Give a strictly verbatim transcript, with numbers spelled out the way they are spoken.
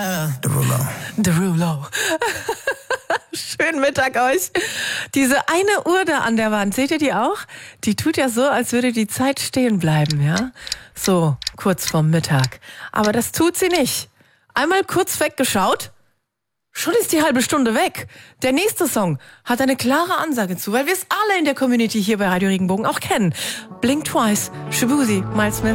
Derulo. Derulo. Schönen Mittag euch. Diese eine Uhr da an der Wand, seht ihr die auch? Die tut ja so, als würde die Zeit stehen bleiben, ja? So, kurz vorm Mittag. Aber das tut sie nicht. Einmal kurz weggeschaut, schon ist die halbe Stunde weg. Der nächste Song hat eine klare Ansage zu, weil wir es alle in der Community hier bei Radio Regenbogen auch kennen. Blink Twice, Shaboozey, Miles Smith.